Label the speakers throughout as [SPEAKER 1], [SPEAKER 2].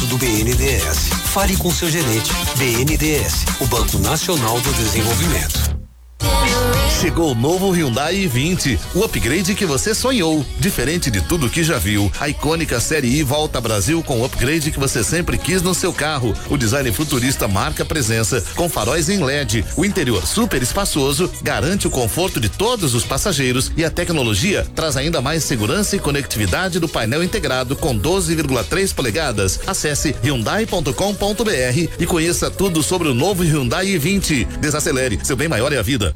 [SPEAKER 1] do BNDES. Fale com seu gerente. BNDES, o Banco Nacional do Desenvolvimento.
[SPEAKER 2] Chegou o novo Hyundai i20, o upgrade que você sonhou. Diferente de tudo que já viu, a icônica série I volta ao Brasil com o upgrade que você sempre quis no seu carro. O design futurista marca presença, com faróis em LED. O interior super espaçoso garante o conforto de todos os passageiros e a tecnologia traz ainda mais segurança e conectividade do painel integrado com 12,3 polegadas. Acesse hyundai.com.br e conheça tudo sobre o novo Hyundai i20. Desacelere, seu bem maior é a vida.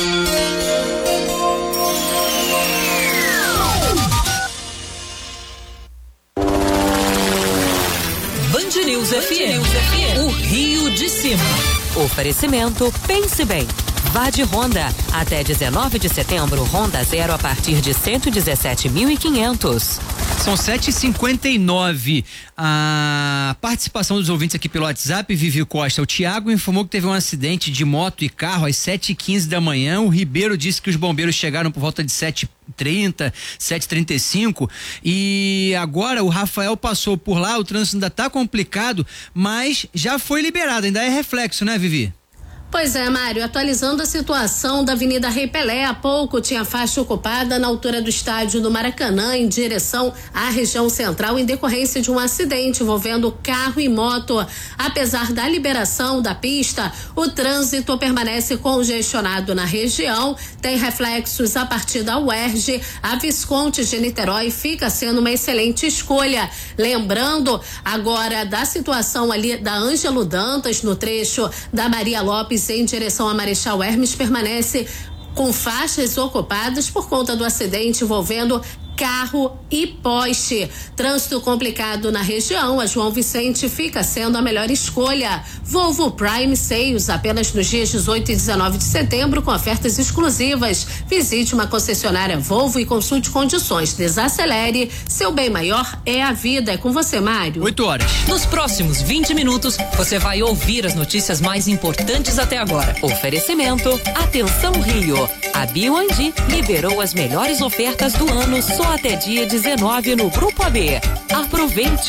[SPEAKER 3] Band News FM, o Rio de Cima. Oferecimento Pense Bem. Vá de Honda. Até 19 de setembro, Honda Zero a partir de 117.500.
[SPEAKER 4] São 7h59. A participação dos ouvintes aqui pelo WhatsApp, Vivi Costa. O Tiago informou que teve um acidente de moto e carro às 7h15 da manhã. O Ribeiro disse que os bombeiros chegaram por volta de 7h30, 7h35. E agora o Rafael passou por lá, o trânsito ainda tá complicado, mas já foi liberado. Ainda é reflexo, né, Vivi?
[SPEAKER 5] Pois é, Mário, atualizando a situação da Avenida Rei Pelé, há pouco tinha faixa ocupada na altura do estádio do Maracanã em direção à região central em decorrência de um acidente envolvendo carro e moto. Apesar da liberação da pista, o trânsito permanece congestionado na região, tem reflexos a partir da UERJ, a Visconde de Niterói fica sendo uma excelente escolha. Lembrando agora da situação ali da Ângelo Dantas no trecho da Maria Lopes em direção a Marechal Hermes, permanece com faixas ocupadas por conta do acidente envolvendo carro e poste. Trânsito complicado na região, a João Vicente fica sendo a melhor escolha. Volvo Prime Sales apenas nos dias 18 e 19 de setembro com ofertas exclusivas. Visite uma concessionária Volvo e consulte condições. Desacelere, seu bem maior é a vida. É com você, Mário.
[SPEAKER 4] 8h.
[SPEAKER 3] Nos próximos 20 minutos, você vai ouvir as notícias mais importantes até agora. Oferecimento, atenção Rio. A Bioandi liberou as melhores ofertas do ano só até dia 19 no Grupo AB. Aproveite!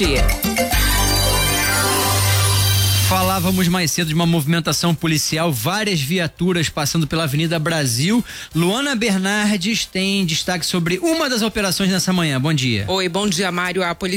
[SPEAKER 4] Falávamos mais cedo de uma movimentação policial, várias viaturas passando pela Avenida Brasil. Luana Bernardes tem destaque sobre uma das operações nessa manhã. Bom dia.
[SPEAKER 6] Oi, bom dia, Mário. A polícia